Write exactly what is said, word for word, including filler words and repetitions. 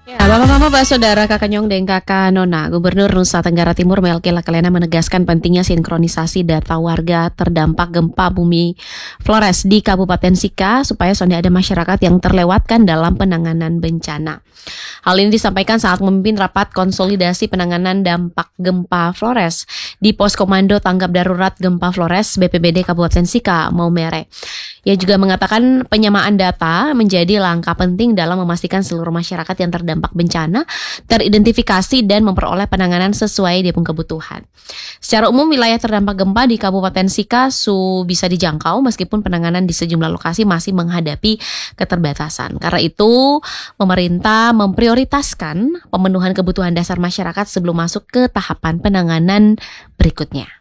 Ya, Bapak-bapak, Pak Saudara, Kakak Nyong dan Kakak Nona, Gubernur Nusa Tenggara Timur Melki Lakalena menegaskan pentingnya sinkronisasi data warga terdampak gempa bumi Flores di Kabupaten Sika supaya sonde ada masyarakat yang terlewatkan dalam penanganan bencana. Hal ini disampaikan saat memimpin rapat konsolidasi penanganan dampak gempa Flores di Pos Komando Tanggap Darurat Gempa Flores B P B D Kabupaten Sika, Maumere. Ia juga mengatakan penyamaan data menjadi langkah penting dalam memastikan seluruh masyarakat yang terdampak bencana teridentifikasi dan memperoleh penanganan sesuai dengan kebutuhan. Secara umum, wilayah terdampak gempa di Kabupaten Sika su bisa dijangkau meskipun penanganan di sejumlah lokasi masih menghadapi keterbatasan. Karena itu, pemerintah memprioritaskan pemenuhan kebutuhan dasar masyarakat sebelum masuk ke tahapan penanganan berikutnya.